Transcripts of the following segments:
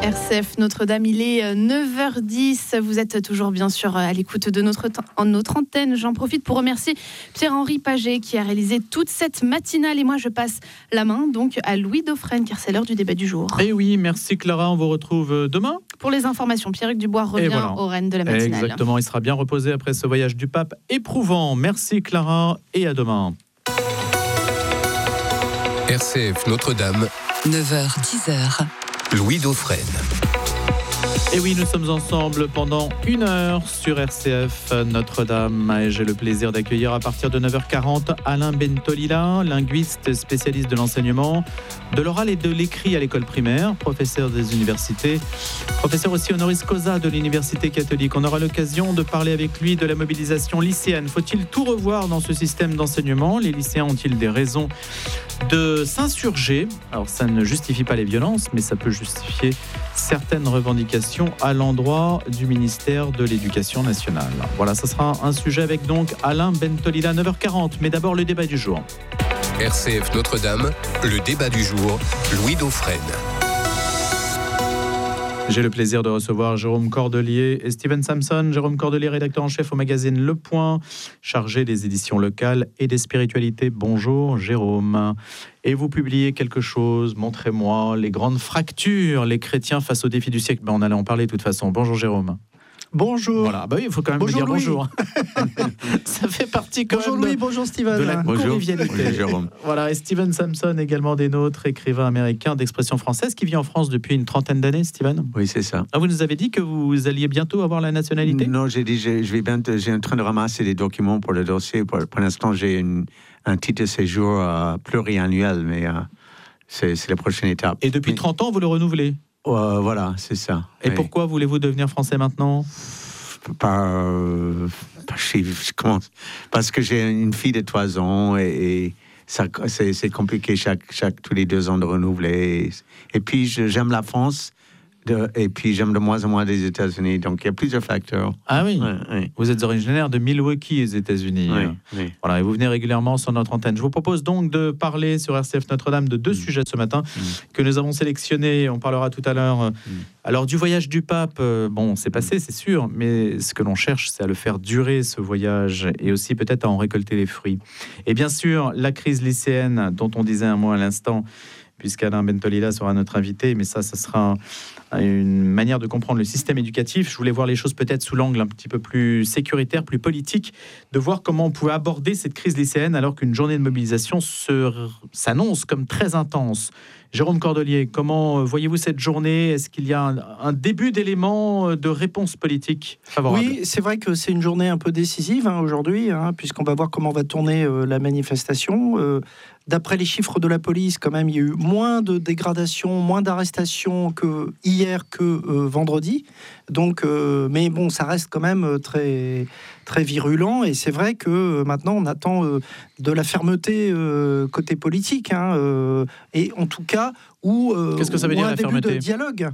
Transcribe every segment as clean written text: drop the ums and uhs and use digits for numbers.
RCF Notre-Dame, il est 9h10. Vous êtes toujours bien sûr à l'écoute de notre antenne. J'en profite pour remercier Pierre-Henri Paget qui a réalisé toute cette matinale. Et moi, je passe la main donc à Louis Dauphren, car c'est l'heure du débat du jour. Et oui, merci Clara. On vous retrouve demain. Pour les informations, Pierre-Hugues Dubois revient aux rênes de la matinale. Exactement, il sera bien reposé après ce voyage du pape éprouvant. Merci Clara et à demain. RCF Notre-Dame, 9h-10h. Louis Dauphren. Et oui, nous sommes ensemble pendant 1 heure sur RCF Notre-Dame. Et j'ai le plaisir d'accueillir à partir de 9h40 Alain Bentolila, linguiste spécialiste de l'enseignement, de l'oral et de l'écrit à l'école primaire, professeur des universités, professeur aussi honoris causa de l'Université catholique. On aura l'occasion de parler avec lui de la mobilisation lycéenne. Faut-il tout revoir dans ce système d'enseignement ? Les lycéens ont-ils des raisons de s'insurger ? Alors ça ne justifie pas les violences, mais ça peut justifier certaines revendications à l'endroit du ministère de l'Éducation nationale. Voilà, ça sera un sujet avec donc Alain Bentolila, 9h40. Mais d'abord le débat du jour. RCF Notre-Dame, le débat du jour, Louis Dauphren. J'ai le plaisir de recevoir Jérôme Cordelier et Steven Samson. Jérôme Cordelier, rédacteur en chef au magazine Le Point, chargé des éditions locales et des spiritualités. Bonjour Jérôme. Et vous publiez quelque chose, montrez-moi, les grandes fractures, les chrétiens face aux défis du siècle. On allait en parler de toute façon. Bonjour Jérôme. Bonjour. Voilà, bah oui, il faut quand même me dire Louis. Bonjour. Ça fait partie quand Bonjour même Louis, bonjour Steven. de la convivialité. Bonjour Jérôme. Voilà, et Steven Samson, également des nôtres, écrivain américain d'expression française, qui vit en France depuis une trentaine d'années, Steven. Oui, c'est ça. Ah, vous nous avez dit que vous alliez bientôt avoir la nationalité ? Non, j'ai dit, j'ai en train de ramasser des documents pour le dossier. Pour l'instant, j'ai un titre de séjour pluriannuel, mais c'est la prochaine étape. Et depuis 30 ans, vous le renouvelez ? Voilà, c'est ça. Et oui. pourquoi voulez-vous devenir français maintenant ? Parce que j'ai une fille de 3 ans et ça, c'est compliqué tous les 2 ans de renouveler. Et puis, j'aime la France. Et puis j'aime de moins en moins les États-Unis, donc il y a plusieurs facteurs. Ah oui, oui. Vous êtes originaire de Milwaukee, aux États-Unis. Oui. Voilà, et vous venez régulièrement sur notre antenne. Je vous propose donc de parler sur RCF Notre-Dame de 2 sujets ce matin que nous avons sélectionnés. On parlera tout à l'heure. Alors du voyage du pape, bon, c'est passé, c'est sûr, mais ce que l'on cherche, c'est à le faire durer, ce voyage, et aussi peut-être à en récolter les fruits. Et bien sûr, la crise lycéenne, dont on disait un mot à l'instant, puisqu'Alain Bentolila sera notre invité, mais ça sera une manière de comprendre le système éducatif. Je voulais voir les choses peut-être sous l'angle un petit peu plus sécuritaire, plus politique, de voir comment on pouvait aborder cette crise lycéenne alors qu'une journée de mobilisation s'annonce comme très intense. Jérôme Cordelier, comment voyez-vous cette journée ? Est-ce qu'il y a un début d'éléments de réponse politique favorable ? Oui, c'est vrai que c'est une journée un peu décisive aujourd'hui, puisqu'on va voir comment va tourner la manifestation. D'après les chiffres de la police, quand même, il y a eu moins de dégradations, moins d'arrestations que hier, que vendredi. Donc, mais bon, ça reste quand même très, très virulent. Et c'est vrai que maintenant, on attend de la fermeté côté politique. Et en tout cas, qu'est-ce que ça veut dire, la fermeté ? De dialogue.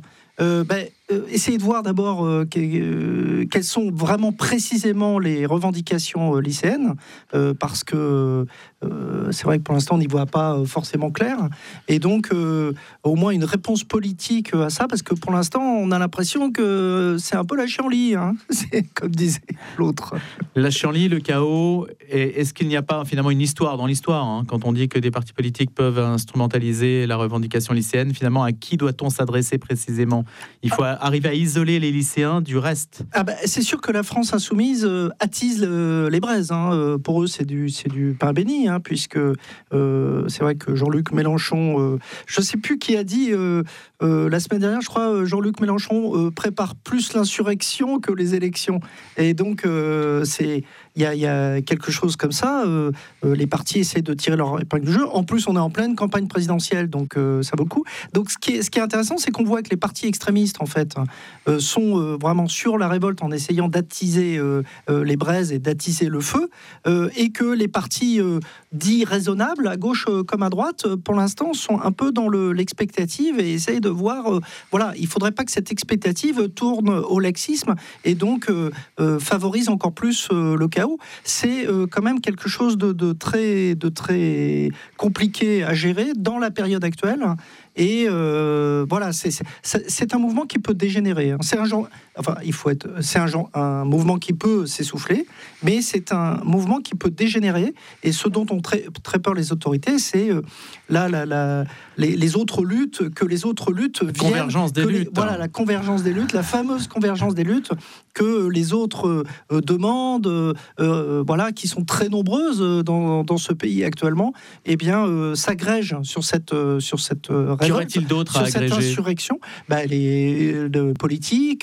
Essayez de voir d'abord quelles sont vraiment précisément les revendications lycéennes, parce que c'est vrai que pour l'instant on n'y voit pas forcément clair, et donc au moins une réponse politique à ça, parce que pour l'instant on a l'impression que c'est un peu la chienlit, c'est comme disait l'autre. La chienlit, le chaos, et est-ce qu'il n'y a pas finalement une histoire dans l'histoire, quand on dit que des partis politiques peuvent instrumentaliser la revendication lycéenne, finalement à qui doit-on s'adresser précisément ? Il faut arriver à isoler les lycéens du reste. C'est sûr que la France insoumise attise les braises. Pour eux, c'est du pain béni, puisque c'est vrai que Jean-Luc Mélenchon, je ne sais plus qui a dit la semaine dernière, je crois, Jean-Luc Mélenchon prépare plus l'insurrection que les élections. Et donc, il y a quelque chose comme ça. Les partis essaient de tirer leur épingle du jeu. En plus, on est en pleine campagne présidentielle, donc ça vaut le coup. Donc, ce qui est intéressant, c'est qu'on voit que les partis extrémistes, en fait, sont vraiment sur la révolte en essayant d'attiser les braises et d'attiser le feu, et que les partis dits raisonnables, à gauche comme à droite, pour l'instant, sont un peu dans l'expectative et essayent de voir... voilà, il ne faudrait pas que cette expectative tourne au laxisme et donc favorise encore plus le chaos. C'est quand même quelque chose de très compliqué à gérer dans la période actuelle. Et voilà, c'est un mouvement qui peut dégénérer. C'est un genre, enfin, c'est un mouvement qui peut s'essouffler, mais c'est un mouvement qui peut dégénérer. Et ce dont ont très peur les autorités, c'est les autres luttes, que les autres luttes viennent. Convergence des luttes. Voilà, la convergence des luttes, la fameuse convergence des luttes que les autres demandent, voilà, qui sont très nombreuses dans ce pays actuellement, eh bien, s'agrègent sur cette révolte. Qu'y aurait-il d'autre à agréger ? Cette insurrection, les politiques,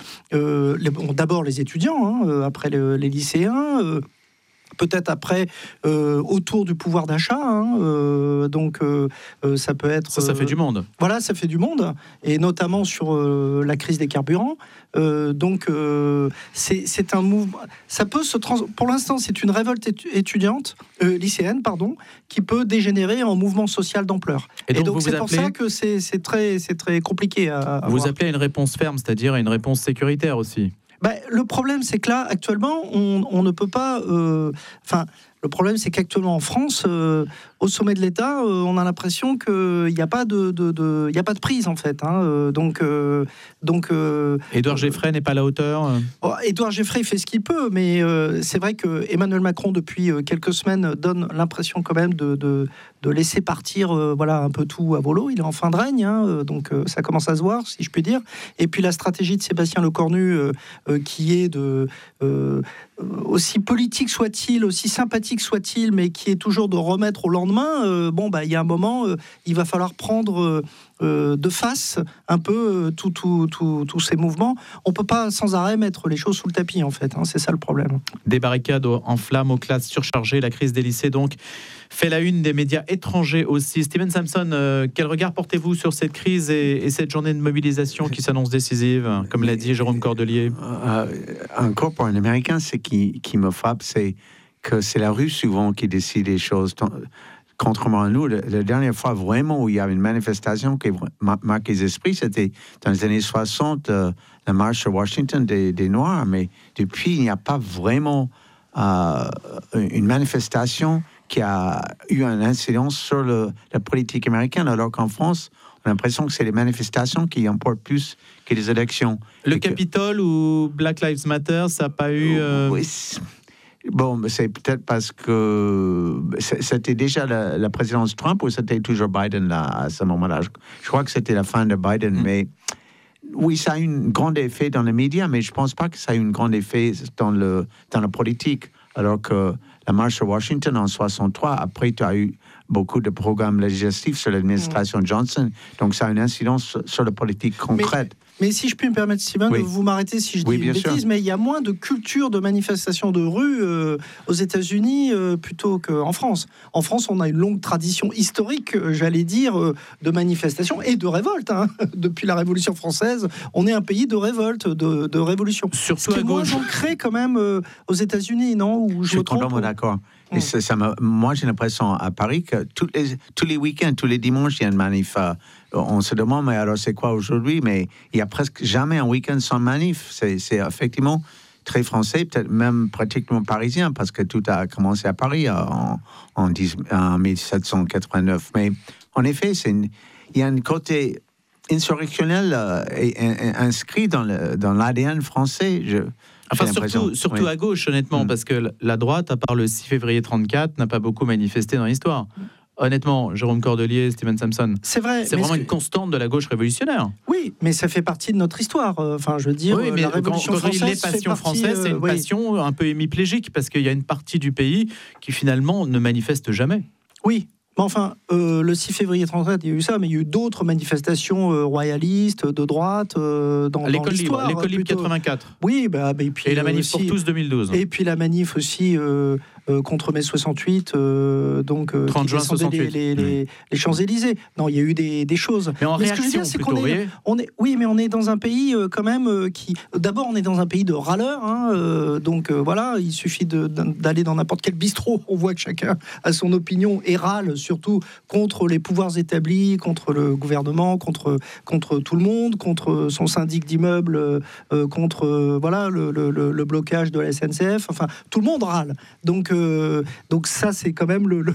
d'abord les étudiants, après les lycéens. Peut-être après, autour du pouvoir d'achat. Donc, ça peut être... Ça fait du monde. Voilà, ça fait du monde. Et notamment sur la crise des carburants. Donc, c'est un mouvement... Ça peut pour l'instant, c'est une révolte étudiante, lycéenne, pardon, qui peut dégénérer en mouvement social d'ampleur. Et donc c'est pour ça que c'est très compliqué à vous appelez à une réponse ferme, c'est-à-dire à une réponse sécuritaire aussi. Le problème, c'est que là, actuellement, on ne peut pas... le problème, c'est qu'actuellement, en France, au sommet de l'État, on a l'impression qu'il n'y a pas il y a pas de prise, en fait. Donc, Édouard Geoffrey n'est pas à la hauteur. Édouard Geoffrey fait ce qu'il peut, mais c'est vrai que Emmanuel Macron, depuis quelques semaines, donne l'impression quand même de laisser partir un peu tout à volo. Il est en fin de règne, donc ça commence à se voir, si je puis dire. Et puis la stratégie de Sébastien Lecornu, qui est aussi politique soit-il, aussi sympathique soit-il, mais qui est toujours de remettre au lendemain, il y a un moment, il va falloir prendre de face un peu tous ces mouvements. On ne peut pas sans arrêt mettre les choses sous le tapis, en fait. C'est ça le problème. Des barricades en flammes, aux classes surchargées, la crise des lycées, donc, fait la une des médias étrangers aussi. Steven Samson, quel regard portez-vous sur cette crise et cette journée de mobilisation qui s'annonce décisive, comme l'a dit Jérôme Cordelier? Encore pour un Américain, ce qui me frappe, c'est que c'est la rue souvent qui décide les choses. Contrairement à nous, la dernière fois vraiment où il y avait une manifestation qui marque les esprits, c'était dans les années 60, la marche à Washington des Noirs. Mais depuis, il n'y a pas vraiment une manifestation qui a eu une incidence sur la politique américaine, alors qu'en France, on a l'impression que c'est les manifestations qui emportent plus que les élections. Le Capitole ou Black Lives Matter, ça n'a pas eu... Oui, bon, c'est peut-être parce que c'était déjà la présidence Trump ou c'était toujours Biden là, à ce moment-là. Je crois que c'était la fin de Biden, mais oui, ça a eu un grand effet dans les médias, mais je ne pense pas que ça a eu un grand effet dans la politique. Alors que la marche à Washington en 63, après tu as eu beaucoup de programmes législatifs sur l'administration Johnson, donc ça a une incidence sur la politique concrète. Mais si je puis me permettre, Steven, vous m'arrêtez si je dis une bêtise, mais il y a moins de culture de manifestation de rue aux États-Unis plutôt qu'en France. En France, on a une longue tradition historique, j'allais dire, de manifestation et de révolte. Depuis la Révolution française, on est un pays de révolte, de révolution. Surtout à moins gauche. ancré quand même aux États-Unis, non? Ou je me trompe? Complètement d'accord. Et moi, j'ai l'impression à Paris que tous les week-ends, tous les dimanches, il y a une manif. On se demande, mais alors c'est quoi aujourd'hui? Mais il n'y a presque jamais un week-end sans manif. C'est effectivement très français, peut-être même pratiquement parisien, parce que tout a commencé à Paris en 1789. Mais en effet, il y a un côté insurrectionnel inscrit dans l'ADN français. Enfin, surtout à gauche, honnêtement, parce que la droite, à part le 6 février 34, n'a pas beaucoup manifesté dans l'histoire. Honnêtement, Jérôme Cordelier, Steven Samson, c'est vrai. C'est vraiment une constante de la gauche révolutionnaire. Oui, mais ça fait partie de notre histoire. Enfin, je veux dire, oui, mais la Révolution française, les passions françaises, c'est une passion un peu hémiplégique, parce qu'il y a une partie du pays qui finalement ne manifeste jamais. Oui. Mais enfin, le 6 février 37, il y a eu ça, mais il y a eu d'autres manifestations royalistes, de droite, dans l'histoire. L'école libre 84. Oui, et puis... Et la manif pour tous 2012. Et puis la manif aussi contre mai 68, donc 30 juin 68. Les Champs-Élysées. Non, il y a eu des choses. Mais en réaction, ce que je veux dire, c'est mais on est dans un pays quand même qui... D'abord, on est dans un pays de râleurs, donc voilà, il suffit d'aller dans n'importe quel bistrot, on voit que chacun a son opinion et râle surtout contre les pouvoirs établis, contre le gouvernement, contre tout le monde, contre son syndic d'immeuble, contre le blocage de la SNCF. Enfin, tout le monde râle. Donc ça, c'est quand même le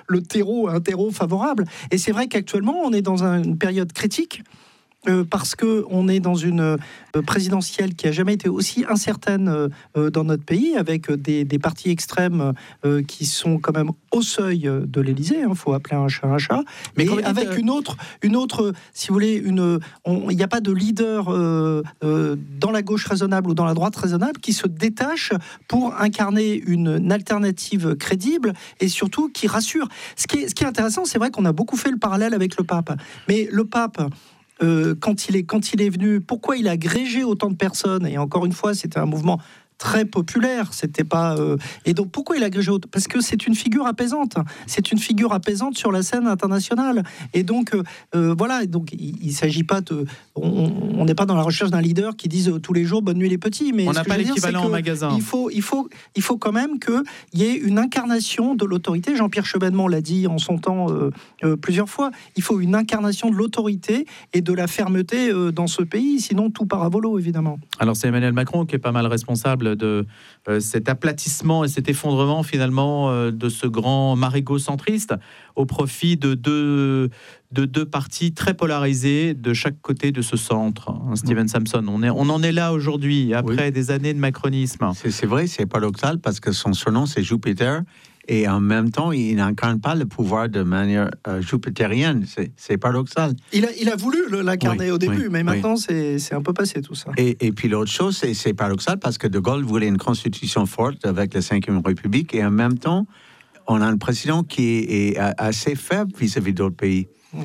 un terreau favorable. Et c'est vrai qu'actuellement, on est dans une période critique. Parce qu'on est dans une présidentielle qui n'a jamais été aussi incertaine dans notre pays, avec des partis extrêmes qui sont quand même au seuil de l'Élysée, il faut appeler un chat, mais avec une autre, si vous voulez, il n'y a pas de leader dans la gauche raisonnable ou dans la droite raisonnable qui se détache pour incarner une alternative crédible et surtout qui rassure. Ce qui est intéressant, c'est vrai qu'on a beaucoup fait le parallèle avec le pape, mais le pape... quand il est venu, pourquoi il a agrégé autant de personnes? Et encore une fois, c'était un mouvement très populaire, c'était pas... Et donc, pourquoi il a agrégé autant? Parce que c'est une figure apaisante. C'est une figure apaisante sur la scène internationale. Et donc, voilà. Donc, il s'agit pas de... On n'est pas dans la recherche d'un leader qui dise tous les jours « Bonne nuit les petits ». Mais on n'a pas l'équivalent en magasin. Il faut quand même qu'il y ait une incarnation de l'autorité. Jean-Pierre Chevènement l'a dit en son temps plusieurs fois. Il faut une incarnation de l'autorité et de la fermeté dans ce pays. Sinon, tout part à volo, évidemment. Alors, c'est Emmanuel Macron qui est pas mal responsable de cet aplatissement et cet effondrement finalement de ce grand marigot centriste au profit de deux partis très polarisés de chaque côté de ce centre. Steven Samson, on en est là aujourd'hui après des années de macronisme. C'est vrai, c'est paradoxal parce que son surnom c'est Jupiter. Et en même temps, il n'incarne pas le pouvoir de manière jupitérienne. C'est paradoxal. Il a voulu l'incarner au début, mais maintenant, c'est un peu passé tout ça. Et puis l'autre chose, c'est paradoxal parce que De Gaulle voulait une constitution forte avec la Ve République. Et en même temps, on a un président qui est assez faible vis-à-vis d'autres pays.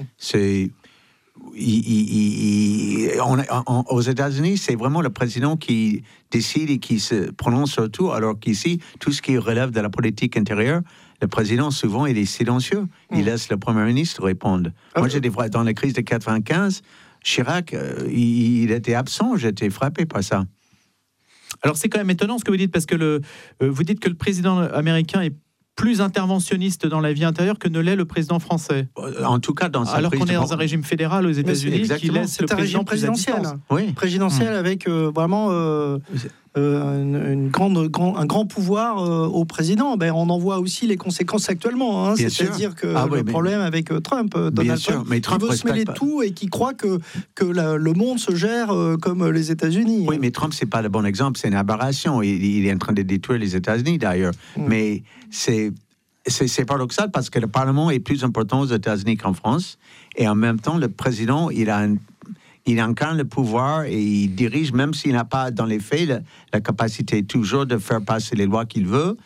Aux États-Unis, c'est vraiment le président qui décide et qui se prononce sur tout, alors qu'ici, tout ce qui relève de la politique intérieure, le président, souvent, il est silencieux. Il laisse le Premier ministre répondre. Moi, dans la crise de 95, Chirac, il était absent. J'étais frappé par ça. Alors, c'est quand même étonnant ce que vous dites, parce que vous dites que le président américain est plus interventionniste dans la vie intérieure que ne l'est le président français. En tout cas, alors qu'on est dans un régime fédéral aux États-Unis qui laisse le président présidentiel. Oui. Présidentiel avec vraiment un grand pouvoir au président. On en voit aussi les conséquences actuellement. C'est-à-dire que le problème avec Trump, Donald Trump, qui veut se mêler de tout et qui croit que le monde se gère comme les États-Unis. Oui, mais Trump, c'est pas le bon exemple. C'est une aberration. Il est en train de détruire les États-Unis, d'ailleurs. Mais c'est paradoxal parce que le Parlement est plus important aux États-Unis qu'en France. Et en même temps, le président, il incarne le pouvoir et il dirige, même s'il n'a pas, dans les faits, la capacité toujours de faire passer les lois qu'il veut.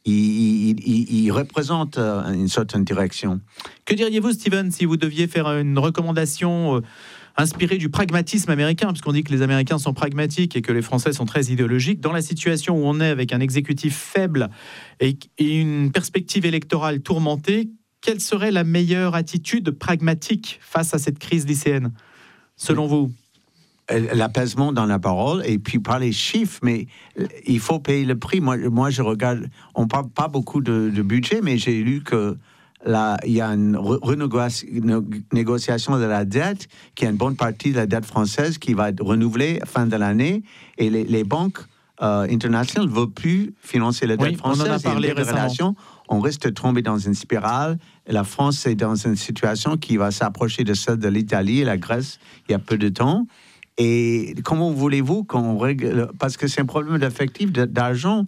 Il représente une certaine direction. Que diriez-vous, Steven, si vous deviez faire une recommandation inspirée du pragmatisme américain, puisqu'on dit que les Américains sont pragmatiques et que les Français sont très idéologiques, dans la situation où on est avec un exécutif faible et une perspective électorale tourmentée, quelle serait la meilleure attitude pragmatique face à cette crise lycéenne, selon vous? L'apaisement dans la parole et puis par les chiffres, mais il faut payer le prix. Moi je regarde, on parle pas beaucoup de budget, mais j'ai lu que là, il y a une renégociation de la dette, qui est une bonne partie de la dette française qui va être renouvelée fin de l'année, et les banques internationales ne veulent plus financer la dette française. On en a parlé récemment. On risque de tomber dans une spirale. La France est dans une situation qui va s'approcher de celle de l'Italie et la Grèce il y a peu de temps. Et comment voulez-vous qu'on règle? Parce que c'est un problème d'effectif, d'argent.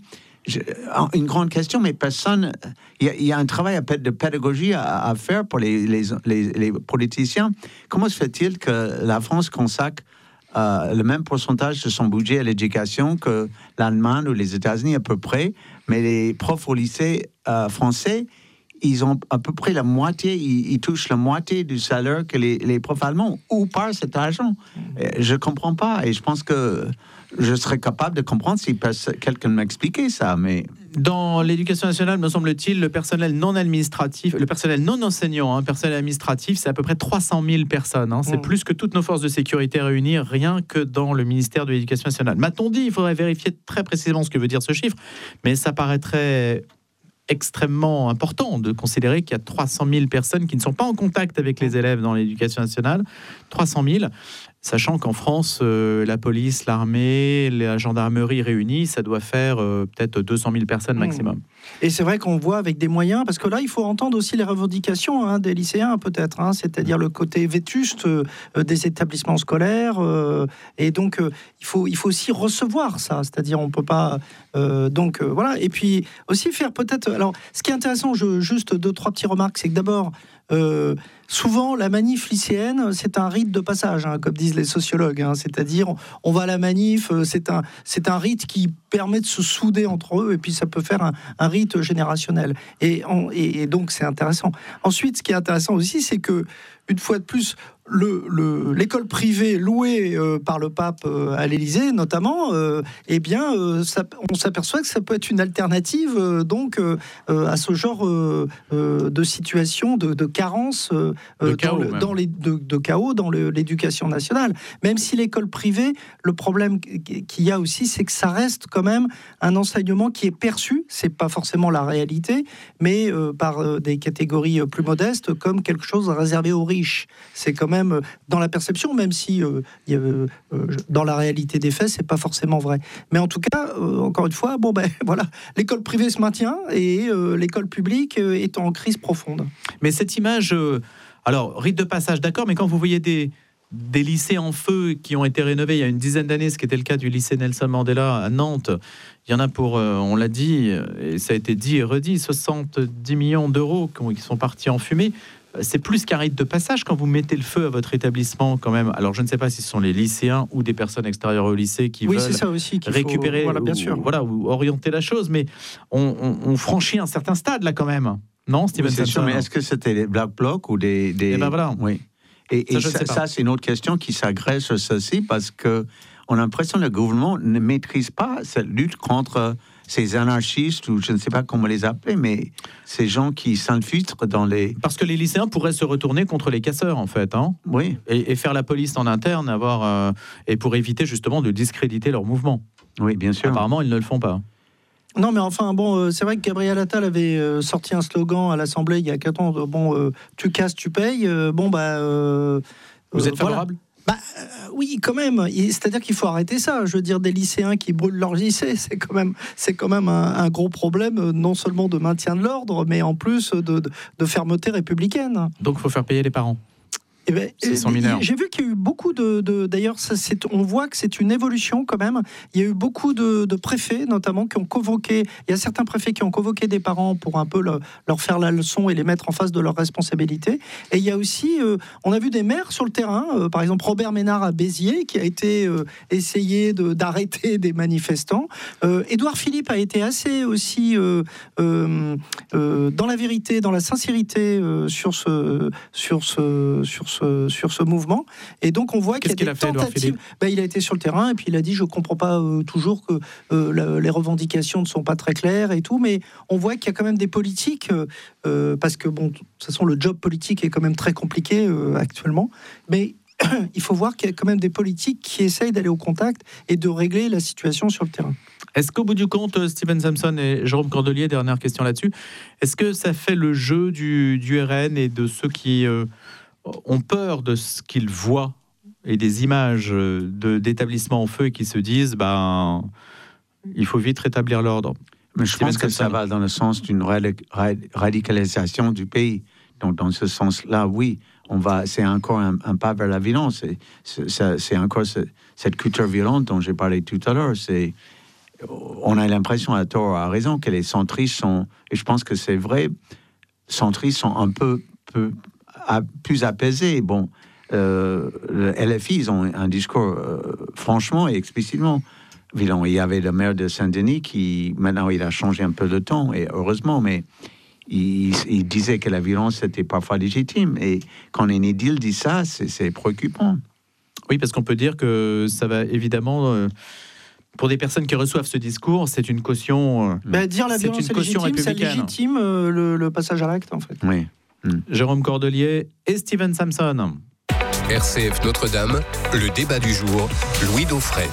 Une grande question, mais personne... Il y a un travail de pédagogie à faire pour les politiciens. Comment se fait-il que la France consacre le même pourcentage de son budget à l'éducation que l'Allemagne ou les États-Unis à peu près, mais les profs au lycée français, ils ont à peu près la moitié, ils touchent la moitié du salaire que les profs allemands. Où part cet argent? Je ne comprends pas, et je pense que je serais capable de comprendre si quelqu'un m'expliquait ça, mais... Dans l'éducation nationale, me semble-t-il, le personnel non administratif, le personnel non enseignant, personnel administratif, c'est à peu près 300 000 personnes. C'est plus que toutes nos forces de sécurité réunies, rien que dans le ministère de l'Éducation nationale. M'a-t-on dit, il faudrait vérifier très précisément ce que veut dire ce chiffre, mais ça paraîtrait extrêmement important de considérer qu'il y a 300 000 personnes qui ne sont pas en contact avec les élèves dans l'éducation nationale. 300 000, sachant qu'en France, la police, l'armée, la gendarmerie réunis, ça doit faire peut-être 200 000 personnes maximum. Et c'est vrai qu'on voit avec des moyens, parce que là, il faut entendre aussi les revendications des lycéens, peut-être, c'est-à-dire le côté vétuste des établissements scolaires. Et donc, il faut aussi recevoir ça, c'est-à-dire on ne peut pas... voilà. Et puis aussi faire peut-être... Alors, ce qui est intéressant, juste 2-3 petites remarques, c'est que d'abord... souvent, la manif lycéenne, c'est un rite de passage, comme disent les sociologues. C'est-à-dire, on va à la manif, c'est un rite qui permet de se souder entre eux, et puis ça peut faire un rite générationnel. Et donc, c'est intéressant. Ensuite, ce qui est intéressant aussi, c'est que, une fois de plus, l'école privée louée par le pape à l'Élysée, notamment, on s'aperçoit que ça peut être une alternative à ce genre de situation de carence, de chaos dans l'éducation nationale. Même si l'école privée, le problème qu'il y a aussi, c'est que ça reste quand même un enseignement qui est perçu, c'est pas forcément la réalité, mais par des catégories plus modestes, comme quelque chose réservé aux riches. C'est quand même dans la perception, même si dans la réalité des faits, c'est pas forcément vrai. Mais en tout cas, encore une fois, voilà, l'école privée se maintient et l'école publique est en crise profonde. Mais cette image, alors rite de passage, d'accord, mais quand vous voyez des lycées en feu qui ont été rénovés il y a une dizaine d'années, ce qui était le cas du lycée Nelson Mandela à Nantes, il y en a pour, on l'a dit, et ça a été dit et redit, 70 millions d'euros qui sont partis en fumée. C'est plus qu'un rite de passage quand vous mettez le feu à votre établissement quand même. Alors je ne sais pas si ce sont les lycéens ou des personnes extérieures au lycée qui veulent c'est ça aussi récupérer bien sûr. ou orienter la chose, mais on franchit un certain stade là quand même. Non, Steven Samson, mais est-ce que c'était des Black Blocs ou des... Eh ben voilà. Oui. Et ça, c'est une autre question qui s'agrège sur ceci, parce qu'on a l'impression que le gouvernement ne maîtrise pas cette lutte contre ces anarchistes, ou je ne sais pas comment les appeler, mais ces gens qui s'infiltrent dans les... Parce que les lycéens pourraient se retourner contre les casseurs, en fait. Oui. Et faire la police en interne, et pour éviter justement de discréditer leur mouvement. Oui, bien sûr. Apparemment, ils ne le font pas. Non, mais enfin, c'est vrai que Gabriel Attal avait sorti un slogan à l'Assemblée il y a 4 ans, tu casses, tu payes. Vous êtes favorable ? Oui, quand même. C'est-à-dire qu'il faut arrêter ça. Je veux dire, des lycéens qui brûlent leur lycée, c'est quand même un gros problème, non seulement de maintien de l'ordre, mais en plus de fermeté républicaine. Donc, il faut faire payer les parents. J'ai vu qu'il y a eu beaucoup d'ailleurs, on voit que c'est une évolution quand même. Il y a eu beaucoup de préfets, notamment, qui ont convoqué. Il y a certains préfets qui ont convoqué des parents pour un peu leur faire la leçon et les mettre en face de leurs responsabilités. Et il y a aussi, on a vu des maires sur le terrain, par exemple Robert Ménard à Béziers, qui a été essayé d'arrêter des manifestants. Édouard Philippe a été assez aussi dans la vérité, dans la sincérité sur ce mouvement, et donc on voit qu'il y a des tentatives. Il a été sur le terrain et puis il a dit je comprends pas toujours que les revendications ne sont pas très claires et tout, mais on voit qu'il y a quand même des politiques parce que de toute façon le job politique est quand même très compliqué actuellement, mais il faut voir qu'il y a quand même des politiques qui essayent d'aller au contact et de régler la situation sur le terrain. Est-ce qu'au bout du compte, Steven Samson et Jérôme Cordelier, dernière question là-dessus, est-ce que ça fait le jeu du RN et de ceux qui ont peur de ce qu'ils voient et des images d'établissements en feu et qui se disent il faut vite rétablir l'ordre? Mais je pense que ça va dans le sens d'une radicalisation du pays. Donc dans ce sens-là, oui, c'est encore un pas vers la violence. C'est encore cette culture violente dont j'ai parlé tout à l'heure. On a l'impression, à tort ou à raison, que les centristes sont, et je pense que c'est vrai, centristes sont un peu plus apaisés. Le LFI, ils ont un discours franchement et explicitement violent. Il y avait le maire de Saint-Denis qui, maintenant, il a changé un peu de ton, et heureusement, mais il disait que la violence était parfois légitime. Et quand un édile dit ça, c'est préoccupant. Oui, parce qu'on peut dire que ça va évidemment... pour des personnes qui reçoivent ce discours, c'est une caution. Dire la violence est légitime, ça légitime le passage à l'acte, en fait. Oui. Jérôme Cordelier et Steven Samson. RCF Notre-Dame, le débat du jour, Louis Dauphren.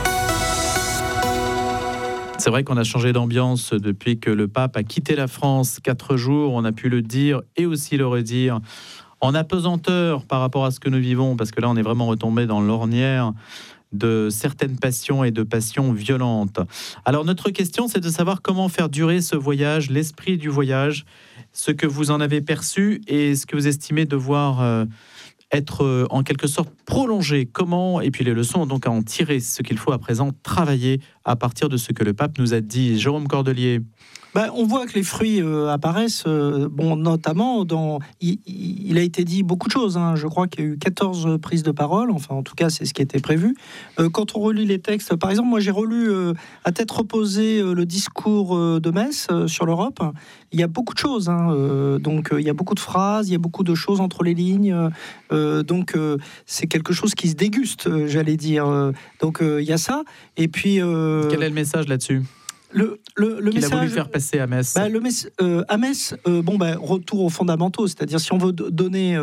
C'est vrai qu'on a changé d'ambiance depuis que le pape a quitté la France. 4 jours, on a pu le dire et aussi le redire. En apesanteur par rapport à ce que nous vivons, parce que là, on est vraiment retombé dans l'ornière de certaines passions et de passions violentes. Alors notre question, c'est de savoir comment faire durer ce voyage, l'esprit du voyage, ce que vous en avez perçu et ce que vous estimez devoir être en quelque sorte prolongé. Comment, et puis les leçons donc à en tirer, ce qu'il faut à présent travailler à partir de ce que le pape nous a dit. Jérôme Cordelier. On voit que les fruits apparaissent, notamment dans... Il a été dit beaucoup de choses, hein. Je crois qu'il y a eu 14 prises de parole, enfin en tout cas c'est ce qui était prévu. Quand on relit les textes, par exemple, moi j'ai relu à tête reposée le discours de Metz sur l'Europe. Il y a beaucoup de choses, hein. Donc il y a beaucoup de phrases, il y a beaucoup de choses entre les lignes. Donc c'est quelque chose qui se déguste, j'allais dire. Donc il y a ça. Et puis... Quel est le message là-dessus ? Le qu'il message, a voulu faire passer à Metz. À Metz, retour aux fondamentaux, c'est-à-dire si on veut donner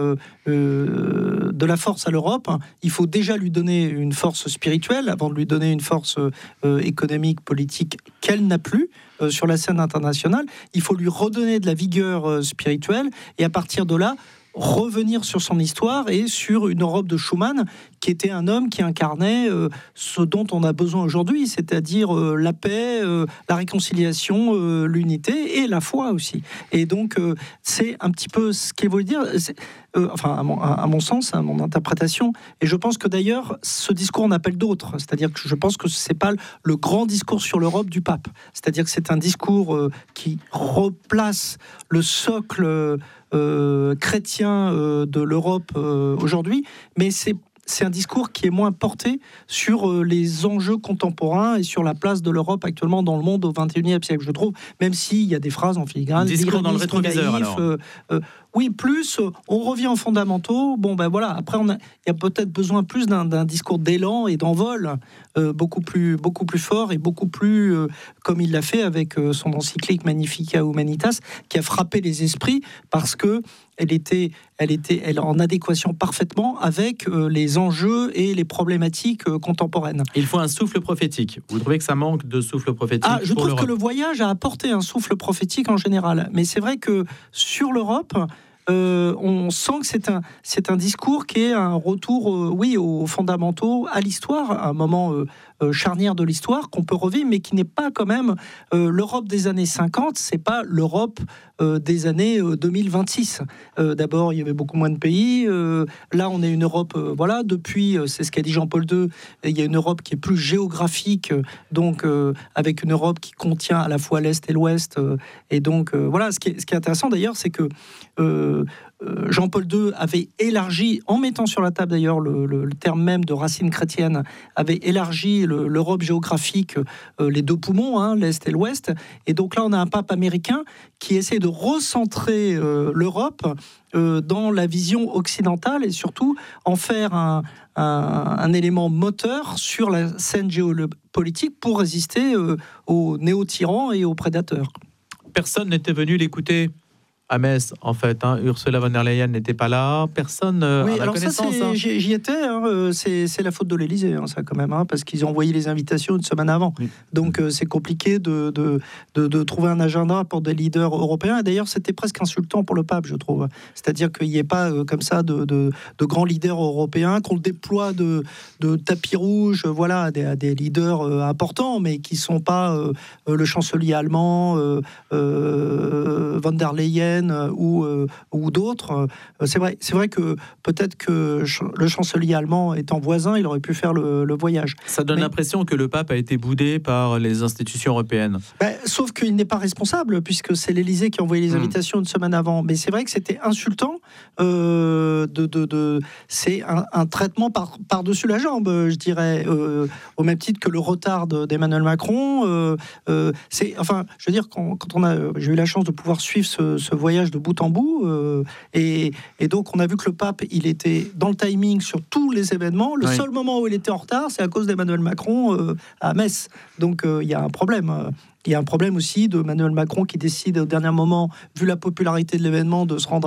de la force à l'Europe, il faut déjà lui donner une force spirituelle avant de lui donner une force économique, politique qu'elle n'a plus sur la scène internationale. Il faut lui redonner de la vigueur spirituelle et à partir de là, revenir sur son histoire et sur une Europe de Schuman qui était un homme qui incarnait ce dont on a besoin aujourd'hui, c'est-à-dire la paix, la réconciliation, l'unité et la foi aussi. Et donc c'est un petit peu ce qu'il veut dire, à mon sens, à mon interprétation. Et je pense que d'ailleurs ce discours en appelle d'autres, c'est-à-dire que je pense que c'est pas le grand discours sur l'Europe du pape, c'est-à-dire que c'est un discours qui replace le socle chrétien de l'Europe aujourd'hui, mais c'est un discours qui est moins porté sur les enjeux contemporains et sur la place de l'Europe actuellement dans le monde au XXIe siècle, je trouve, même s'il y a des phrases en filigrane. Discours dans le rétroviseur, alors. Oui, plus on revient aux fondamentaux. Après, il y a peut-être besoin plus d'un discours d'élan et d'envol beaucoup plus fort et beaucoup plus, comme il l'a fait avec son encyclique Magnificat Humanitas, qui a frappé les esprits parce que elle était en adéquation parfaitement avec les enjeux et les problématiques contemporaines. Il faut un souffle prophétique. Vous trouvez que ça manque de souffle prophétique Je trouve l'Europe ? Que le voyage a apporté un souffle prophétique en général. Mais c'est vrai que sur l'Europe, on sent que c'est un discours qui est un retour aux fondamentaux, à l'histoire, un moment charnière de l'histoire qu'on peut revivre, mais qui n'est pas quand même l'Europe des années 50, c'est pas l'Europe des années 2026. D'abord, il y avait beaucoup moins de pays. Là, on est une Europe, depuis, c'est ce qu'a dit Jean-Paul II, il y a une Europe qui est plus géographique, donc avec une Europe qui contient à la fois l'Est et l'Ouest. Et donc, ce qui est intéressant d'ailleurs, c'est que Jean-Paul II avait élargi, en mettant sur la table d'ailleurs le terme même de racine chrétienne, avait élargi l'Europe géographique, les deux poumons, l'Est et l'Ouest. Et donc là, on a un pape américain qui essaie de recentrer l'Europe dans la vision occidentale et surtout en faire un élément moteur sur la scène géopolitique pour résister aux néo-tyrans et aux prédateurs. Personne n'était venu l'écouter à Metz, en fait. Ursula von der Leyen n'était pas là. Personne à ma connaissance. J'y étais. C'est la faute de l'Élysée, ça, quand même, parce qu'ils ont envoyé les invitations une semaine avant. Oui. Donc, c'est compliqué de trouver un agenda pour des leaders européens. Et d'ailleurs, c'était presque insultant pour le pape, je trouve. C'est-à-dire qu'il n'y ait pas, comme ça, de grands leaders européens, qu'on le déploie de tapis rouge, à des leaders importants, mais qui ne sont pas le chancelier allemand, von der Leyen, ou d'autres. C'est vrai que peut-être que le chancelier allemand étant voisin, il aurait pu faire le voyage. Ça donne l'impression que le pape a été boudé par les institutions européennes. Sauf qu'il n'est pas responsable, puisque c'est l'Élysée qui a envoyé les invitations une semaine avant. Mais c'est vrai que c'était insultant. C'est un traitement par-dessus la jambe, je dirais, au même titre que le retard d'Emmanuel Macron. J'ai eu la chance de pouvoir suivre ce voyage de bout en bout, et donc on a vu que le pape, il était dans le timing sur tous les événements. Le seul moment où il était en retard, c'est à cause d'Emmanuel Macron à Metz. Donc il y a un problème. Il y a un problème aussi de Emmanuel Macron qui décide au dernier moment, vu la popularité de l'événement, de se rendre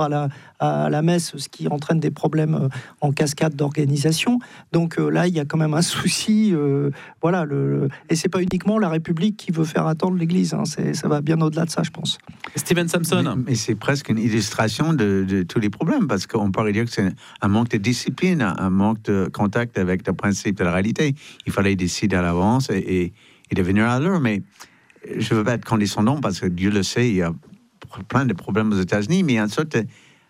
à la messe, ce qui entraîne des problèmes en cascade d'organisation. Donc là, il y a quand même un souci. Voilà, et c'est pas uniquement la République qui veut faire attendre l'Église. Hein, ça va bien au-delà de ça, je pense. Steven Samson. Mais c'est presque une illustration de tous les problèmes, parce qu'on pourrait dire que c'est un manque de discipline, un manque de contact avec le principe de la réalité. Il fallait décider à l'avance et devenir à l'heure. Mais je ne veux pas être condescendant, parce que Dieu le sait, il y a plein de problèmes aux États-Unis, mais en sorte,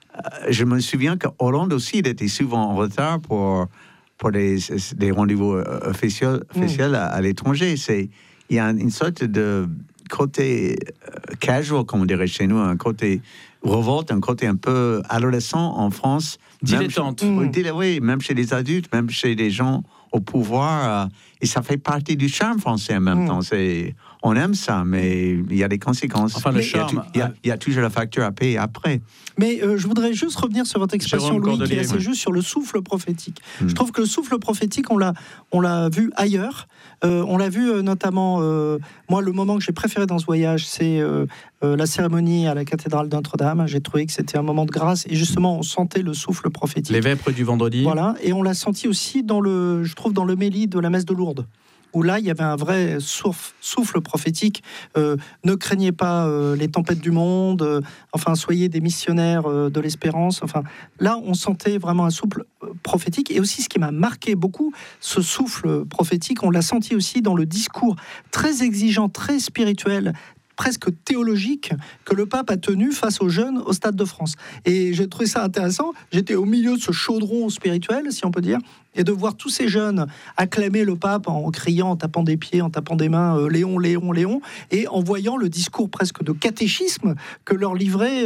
je me souviens que Hollande aussi, il était souvent en retard pour des rendez-vous officiels à l'étranger. Il y a une sorte de côté casual, comme on dirait chez nous, un côté révolte, un côté un peu adolescent en France. Dilettante. Oui, même chez les adultes, même chez les gens au pouvoir. Et ça fait partie du charme français en même temps. On aime ça, mais il y a des conséquences. Enfin, le charme. Il y a toujours la facture à payer après. Mais je voudrais juste revenir sur votre expression, Louis, qui est assez juste sur le souffle prophétique. Je trouve que le souffle prophétique, on l'a vu ailleurs. On l'a vu notamment, moi, le moment que j'ai préféré dans ce voyage, c'est la cérémonie à la cathédrale de Notre-Dame. J'ai trouvé que c'était un moment de grâce, et justement, on sentait le souffle prophétique. Les vêpres du vendredi. Voilà, et on l'a senti aussi dans le Mélie de la messe de Lourdes, où là, il y avait un vrai souffle prophétique. Ne craignez pas les tempêtes du monde, enfin, soyez des missionnaires de l'espérance. Enfin, là, on sentait vraiment un souffle prophétique. Et aussi, ce qui m'a marqué beaucoup, ce souffle prophétique, on l'a senti aussi dans le discours très exigeant, très spirituel, presque théologique, que le pape a tenu face aux jeunes au Stade de France. Et j'ai trouvé ça intéressant. J'étais au milieu de ce chaudron spirituel, si on peut dire, et de voir tous ces jeunes acclamer le pape en criant, en tapant des pieds, en tapant des mains, Léon, Léon, Léon, et en voyant le discours presque de catéchisme que leur livrait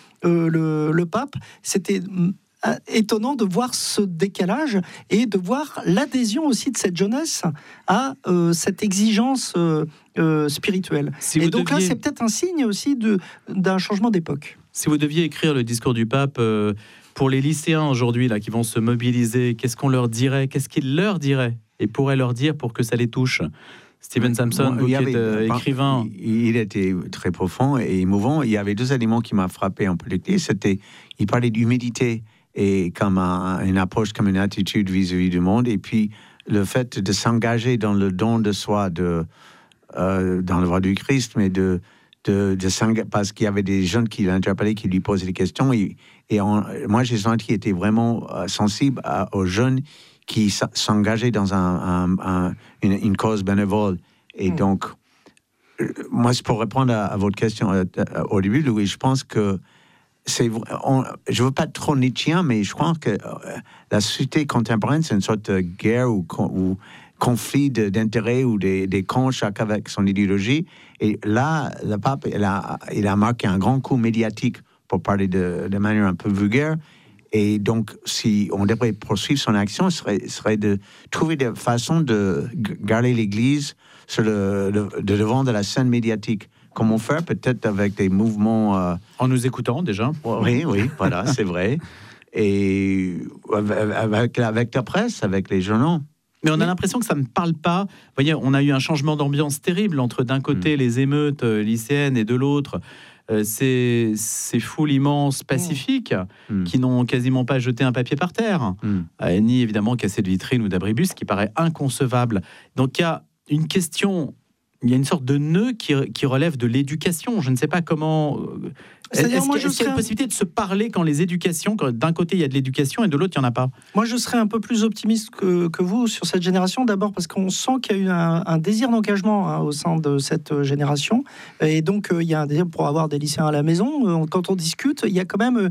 le pape. C'était étonnant de voir ce décalage et de voir l'adhésion aussi de cette jeunesse à cette exigence spirituelle. Et donc là, c'est peut-être un signe aussi d'un changement d'époque. Si vous deviez écrire le discours du pape pour les lycéens aujourd'hui là, qui vont se mobiliser, qu'est-ce qu'on leur dirait? Qu'est-ce qu'il leur dirait et pourrait leur dire pour que ça les touche? Steven Samson, vous qui êtes écrivain. Il était très profond et émouvant. Il y avait deux éléments qui m'ont frappé en particulier. Il parlait d'humilité et comme une approche, comme une attitude vis-à-vis du monde, et puis le fait de s'engager dans le don de soi, dans le voie du Christ, mais parce qu'il y avait des jeunes qui l'interpellaient, qui lui posaient des questions, moi j'ai senti qu'il était vraiment sensible aux jeunes qui s'engageaient dans une cause bénévole. Et donc, moi, pour répondre à votre question au début, Louis, je pense que je ne veux pas être trop nietzschéen, mais je crois que la société contemporaine, c'est une sorte de guerre ou conflit d'intérêts ou des camps, chacun avec son idéologie. Et là, le pape, il a marqué un grand coup médiatique, pour parler de manière un peu vulgaire. Et donc, si on devrait poursuivre son action, ce serait de trouver des façons de garder l'Église sur de devant de la scène médiatique. Comment faire? Peut-être avec des mouvements... En nous écoutant, déjà. Oui, voilà, c'est vrai. Et avec la presse, avec les journaux. Mais on a l'impression que ça ne parle pas. Vous voyez, on a eu un changement d'ambiance terrible entre, d'un côté, les émeutes lycéennes et de l'autre, ces foules immenses pacifiques qui n'ont quasiment pas jeté un papier par terre, ni évidemment cassé de vitrine ou d'abribus, ce qui paraît inconcevable. Donc il y a une question... Il y a une sorte de nœud qui relève de l'éducation. Je ne sais pas comment... Est-ce qu'il y a une possibilité de se parler quand les éducations... Quand d'un côté, il y a de l'éducation et de l'autre, il n'y en a pas? Moi, je serais un peu plus optimiste que vous sur cette génération. D'abord parce qu'on sent qu'il y a eu un désir d'engagement au sein de cette génération. Et donc, il y a un désir pour avoir des lycéens à la maison. Quand on discute, il y a quand même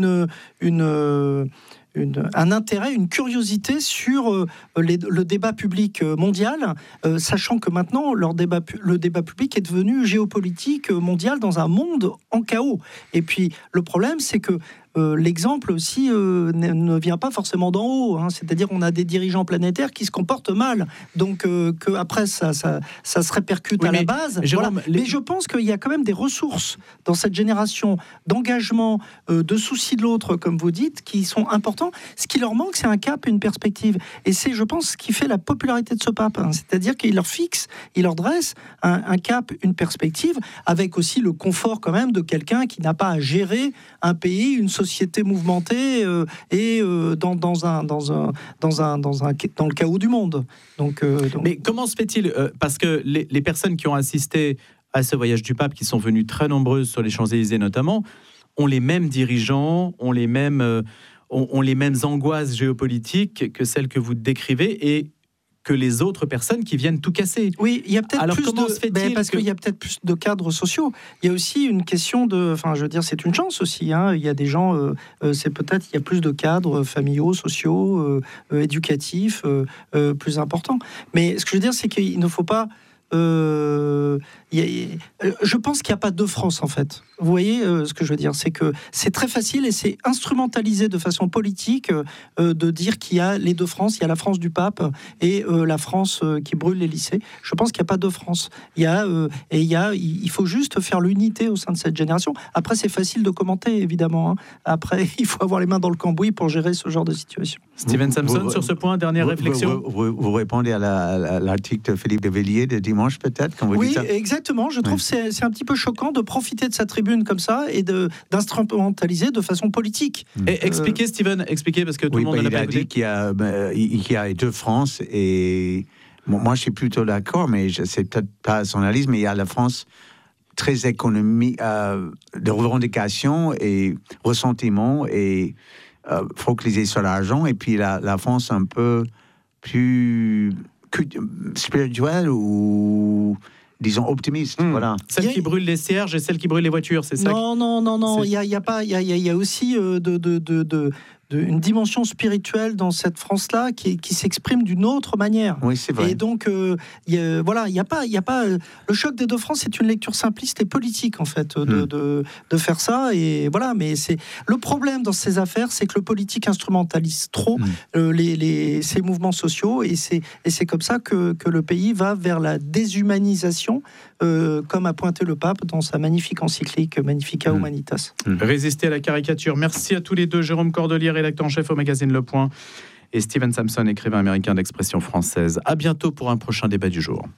un intérêt, une curiosité sur le débat public mondial, sachant que maintenant, le débat public est devenu géopolitique mondial dans un monde en chaos. Et puis, le problème, c'est que l'exemple aussi ne vient pas forcément d'en haut. C'est-à-dire on a des dirigeants planétaires qui se comportent mal. Donc qu'après, ça se répercute à la base. Jérôme, Mais je pense qu'il y a quand même des ressources dans cette génération d'engagement, de souci de l'autre, comme vous dites, qui sont importants. Ce qui leur manque, c'est un cap, une perspective. Et c'est, je pense, ce qui fait la popularité de ce pape. C'est-à-dire qu'il leur fixe, il leur dresse un cap, une perspective, avec aussi le confort quand même de quelqu'un qui n'a pas à gérer un pays, une société mouvementée et dans le chaos du monde. Donc... Mais comment se fait-il parce que les personnes qui ont assisté à ce voyage du pape, qui sont venues très nombreuses sur les Champs-Élysées notamment, ont les mêmes dirigeants, ont les mêmes angoisses géopolitiques que celles que vous décrivez et que les autres personnes qui viennent tout casser. Oui, il y a peut-être alors, plus comment se fait-il parce qu'il y a peut-être plus de cadres sociaux. Il y a aussi une question de... Enfin, je veux dire, c'est une chance aussi. Il y a des gens... c'est peut-être... Il y a plus de cadres familiaux, sociaux, éducatifs, plus importants. Mais ce que je veux dire, c'est qu'il ne faut pas... je pense qu'il n'y a pas deux France en fait. Vous voyez ce que je veux dire, c'est que c'est très facile et c'est instrumentalisé de façon politique de dire qu'il y a les deux France, il y a la France du pape et la France qui brûle les lycées. Je pense qu'il n'y a pas deux France. Il faut juste faire l'unité au sein de cette génération. Après, c'est facile de commenter évidemment. Après, il faut avoir les mains dans le cambouis pour gérer ce genre de situation. Steven Samson, sur ce point, dernière réflexion. Vous répondez à l'article de Philippe de Villiers de dimanche peut-être quand vous oui, dites ça. Exactement. Je trouve que c'est un petit peu choquant de profiter de sa tribune comme ça et d'instrumentaliser de façon politique. Et expliquez, Steven, expliquez parce que tout le monde n'a pas écouté. Il a dit qu'il y a deux France et moi je suis plutôt d'accord, mais c'est peut-être pas son analyse, mais il y a la France très économique, de revendications et ressentiment et focalisée sur l'argent, et puis la France un peu plus spirituelle ou disons optimiste, voilà. Celle qui brûle les cierges et celle qui brûle les voitures, c'est ça? Non. Il y a aussi une dimension spirituelle dans cette France-là qui s'exprime d'une autre manière. Oui, c'est vrai. Et donc, il y a pas le choc des deux France, c'est une lecture simpliste et politique en fait de faire ça. Et voilà, mais c'est le problème dans ces affaires, c'est que le politique instrumentalise trop ces mouvements sociaux, et c'est comme ça que le pays va vers la déshumanisation, comme a pointé le pape dans sa magnifique encyclique Magnificat Humanitas. Résister à la caricature. Merci à tous les deux, Jérôme Cordelier, rédacteur en chef au magazine Le Point, et Steven Samson, écrivain américain d'expression française. À bientôt pour un prochain débat du jour.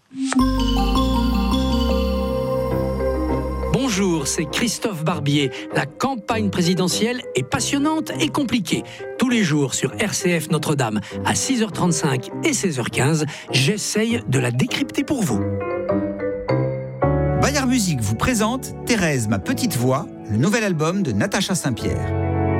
Bonjour, c'est Christophe Barbier. La campagne présidentielle est passionnante et compliquée. Tous les jours sur RCF Notre-Dame à 6h35 et 16h15, j'essaye de la décrypter pour vous. Bayard Musique vous présente Thérèse, ma petite voix, le nouvel album de Natacha Saint-Pierre.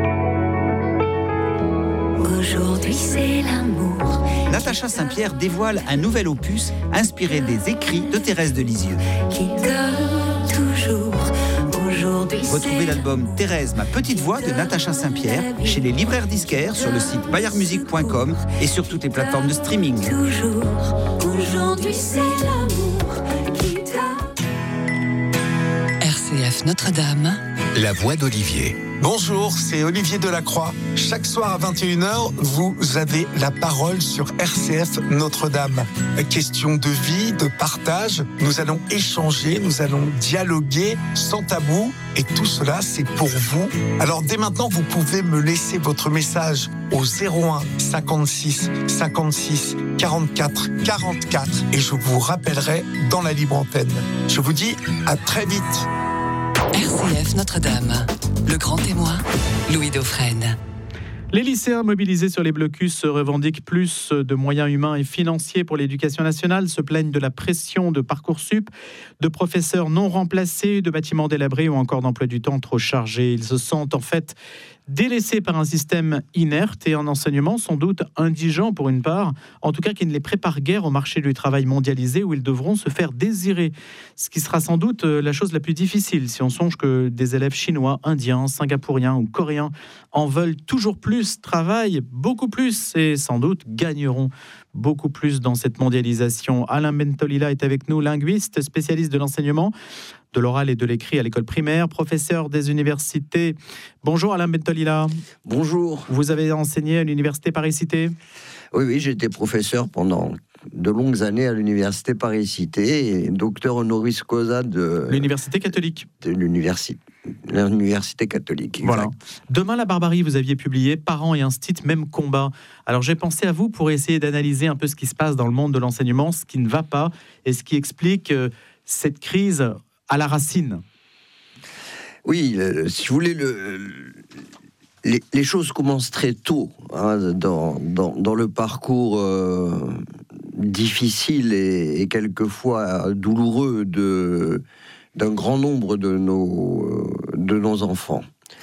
Aujourd'hui c'est l'amour. Natacha Saint-Pierre dévoile un nouvel opus inspiré des écrits de Thérèse de Lisieux. Qui donne toujours. Aujourd'hui retrouvez l'album Thérèse, ma petite voix de Natacha Saint-Pierre chez les libraires disquaires, sur le site bayardmusique.com et sur toutes les plateformes de streaming. Toujours. Aujourd'hui c'est l'amour qui donne. RCF Notre-Dame. La voix d'Olivier. Bonjour, c'est Olivier Delacroix. Chaque soir à 21h, vous avez la parole sur RCF Notre-Dame. Question de vie, de partage. Nous allons échanger, nous allons dialoguer sans tabou. Et tout cela, c'est pour vous. Alors dès maintenant, vous pouvez me laisser votre message au 01 56 56 44 44 et je vous rappellerai dans la libre antenne. Je vous dis à très vite. RCF Notre-Dame. Le grand témoin, Louis Dauphren. Les lycéens mobilisés sur les blocus revendiquent plus de moyens humains et financiers pour l'éducation nationale, se plaignent de la pression de Parcoursup, de professeurs non remplacés, de bâtiments délabrés ou encore d'emploi du temps trop chargés. Ils se sentent en fait délaissés par un système inerte et un enseignement sans doute indigent pour une part, en tout cas qui ne les prépare guère au marché du travail mondialisé où ils devront se faire désirer. Ce qui sera sans doute la chose la plus difficile si on songe que des élèves chinois, indiens, singapouriens ou coréens en veulent toujours plus, travaillent beaucoup plus et sans doute gagneront beaucoup plus dans cette mondialisation. Alain Bentolila est avec nous, linguiste, spécialiste de l'enseignement, de l'oral et de l'écrit à l'école primaire, professeur des universités. Bonjour Alain Bentolila. Bonjour. Vous avez enseigné à l'université Paris-Cité ? Oui, j'ai été professeur pendant de longues années à l'université Paris-Cité et docteur honoris causa de l'université catholique. De l'université catholique. Exact. Voilà. Demain la barbarie, vous aviez publié Parents et Instit, même combat. Alors j'ai pensé à vous pour essayer d'analyser un peu ce qui se passe dans le monde de l'enseignement, ce qui ne va pas et ce qui explique cette crise à la racine. Oui, si vous voulez, les choses commencent très tôt dans le parcours difficile et quelquefois douloureux d'un grand nombre de nos enfants.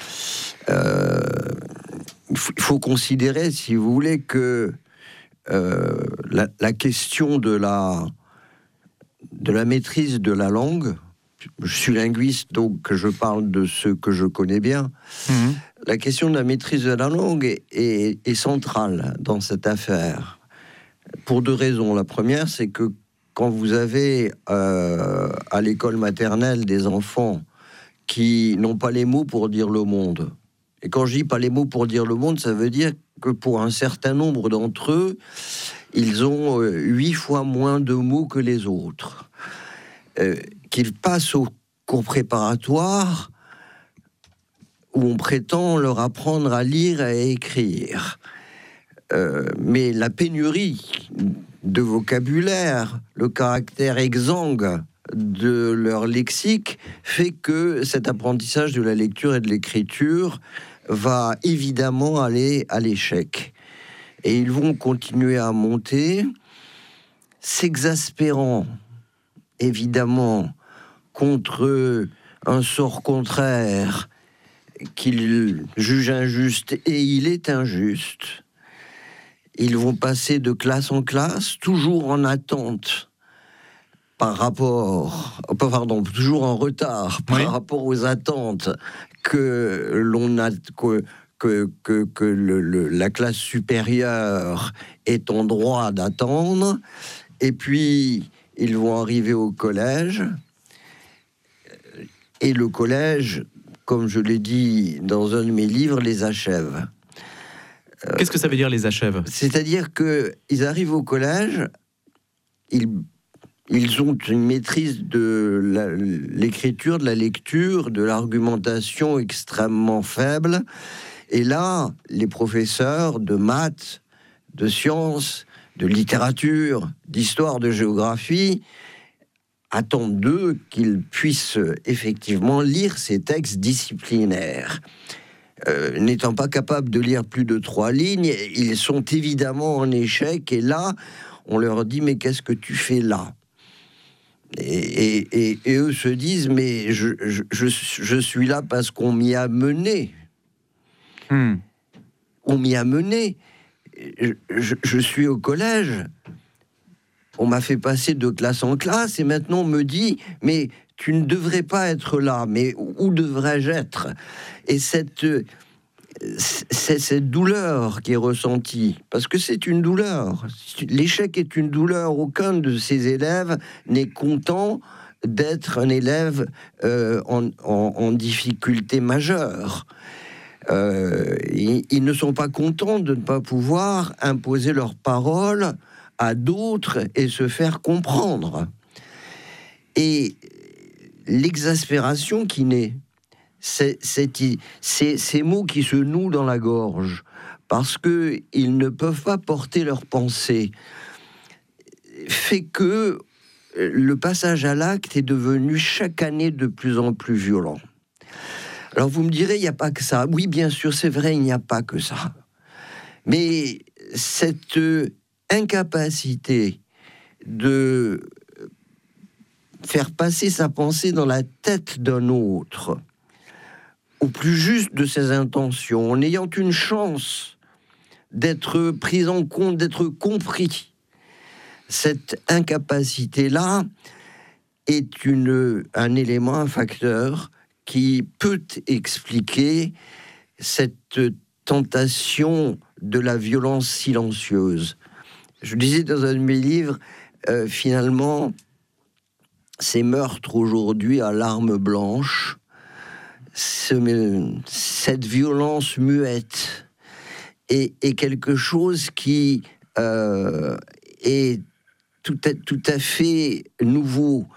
Il faut considérer, si vous voulez, que la question de la maîtrise de la langue, je suis linguiste, donc je parle de ce que je connais bien. La question de la maîtrise de la langue est centrale dans cette affaire, pour deux raisons. La première, c'est que quand vous avez à l'école maternelle des enfants qui n'ont pas les mots pour dire le monde, et quand je dis pas les mots pour dire le monde, ça veut dire que pour un certain nombre d'entre eux, ils ont 8 fois moins de mots que les autres. Qu'ils passent au cours préparatoire où on prétend leur apprendre à lire et à écrire. Mais la pénurie de vocabulaire, le caractère exsangue de leur lexique fait que cet apprentissage de la lecture et de l'écriture va évidemment aller à l'échec. Et ils vont continuer à monter, s'exaspérant évidemment contre un sort contraire qu'ils jugent injuste, et il est injuste. Ils vont passer de classe en classe, toujours en attente toujours en retard par rapport aux attentes que l'on a, la classe supérieure est en droit d'attendre. Et puis ils vont arriver au collège, et le collège, comme je l'ai dit dans un de mes livres, les achève. Qu'est-ce que ça veut dire, les achève ? C'est-à-dire qu'ils arrivent au collège, ils ont une maîtrise de l'écriture, de la lecture, de l'argumentation extrêmement faible. Et là, les professeurs de maths, de sciences, de littérature, d'histoire, de géographie, attendent d'eux qu'ils puissent effectivement lire ces textes disciplinaires. N'étant pas capables de lire plus de 3 lignes, ils sont évidemment en échec, et là, on leur dit « mais qu'est-ce que tu fais là ?» et eux se disent « mais je suis là parce qu'on m'y a mené. On m'y a mené. Je suis au collège. On m'a fait passer de classe en classe, et maintenant on me dit « mais tu ne devrais pas être là, mais où devrais-je être ?» Et cette douleur qui est ressentie, parce que c'est une douleur, l'échec est une douleur, aucun de ces élèves n'est content d'être un élève en difficulté majeure. Ils ne sont pas contents de ne pas pouvoir imposer leurs paroles à d'autres et se faire comprendre. Et l'exaspération qui naît, c'est ces mots qui se nouent dans la gorge, parce qu'ils ne peuvent pas porter leurs pensées, fait que le passage à l'acte est devenu chaque année de plus en plus violent. Alors vous me direz, il n'y a pas que ça. Oui, bien sûr, c'est vrai, il n'y a pas que ça. Mais cette incapacité de faire passer sa pensée dans la tête d'un autre, au plus juste de ses intentions, en ayant une chance d'être pris en compte, d'être compris, cette incapacité-là est un élément, un facteur qui peut expliquer cette tentation de la violence silencieuse. je disais dans un de mes livres, finalement, ces meurtres aujourd'hui à l'arme blanche, cette violence muette est quelque chose qui est tout à fait nouveau.